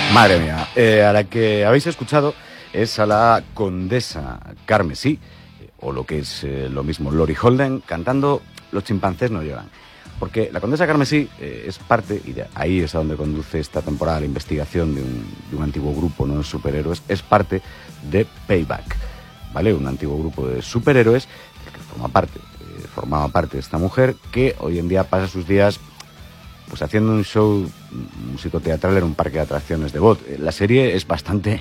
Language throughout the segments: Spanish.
Madre mía, a la que habéis escuchado es a la condesa Carmesí, o lo que es lo mismo, Lori Holden, cantando Los chimpancés no lloran. Porque la condesa Carmesí es parte, y de ahí es a donde conduce esta temporada la investigación de un antiguo grupo, ¿no?, de superhéroes, es parte de Payback, ¿vale? Un antiguo grupo de superhéroes del que formaba parte esta mujer, que hoy en día pasa sus días pues haciendo un show musicoteatral en un parque de atracciones de Bot. La serie es bastante...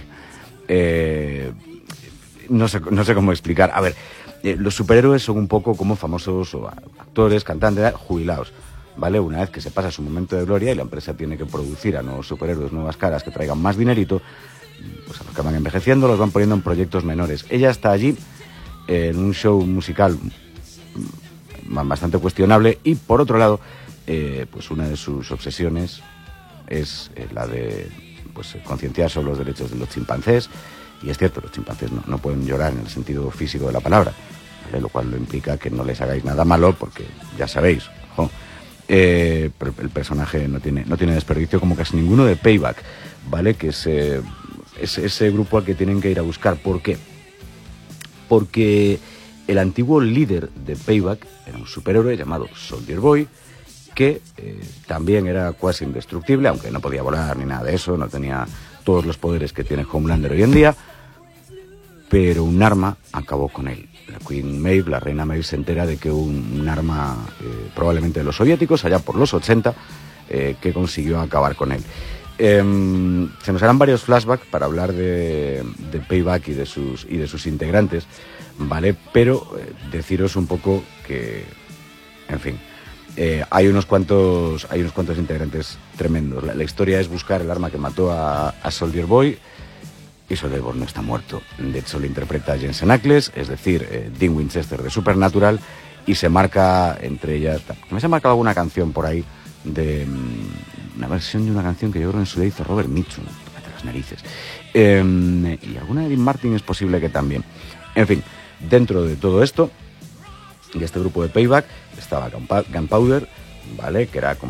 no sé cómo explicar. A ver, los superhéroes son un poco como famosos o actores, cantantes, jubilados, ¿vale? Una vez que se pasa su momento de gloria y la empresa tiene que producir a nuevos superhéroes, nuevas caras que traigan más dinerito, pues a los que van envejeciendo los van poniendo en proyectos menores. Ella está allí en un show musical bastante cuestionable y, por otro lado, pues una de sus obsesiones es la de pues concienciar sobre los derechos de los chimpancés. Y es cierto, los chimpancés no pueden llorar en el sentido físico de la palabra, ¿vale? Lo cual lo implica que no les hagáis nada malo, porque ya sabéis, pero el personaje no tiene desperdicio, como casi ninguno de Payback, ¿vale? Que es ese grupo al que tienen que ir a buscar. ¿Por qué? Porque el antiguo líder de Payback era un superhéroe llamado Soldier Boy, que también era casi indestructible, aunque no podía volar ni nada de eso, no tenía todos los poderes que tiene Homelander hoy en día, pero un arma acabó con él. La Queen Maeve, la reina Maeve, se entera de que un arma, probablemente de los soviéticos, allá por los 80, que consiguió acabar con él. Se nos harán varios flashbacks para hablar de Payback y de sus integrantes, ¿vale? Pero deciros un poco que, en fin, hay unos cuantos integrantes tremendos. La historia es buscar el arma que mató a Soldier Boy, y Soldier Boy no está muerto. De hecho, lo interpreta Jensen Ackles, es decir, Dean Winchester de Supernatural, y se marca entre ellas... Me se ha marcado alguna canción por ahí, de una versión de una canción que yo creo que en su día hizo Robert Mitchum, de las narices. Y alguna de Dean Martin es posible que también. En fin, dentro de todo esto, y este grupo de Payback, estaba Gunpowder, ¿vale? Que era como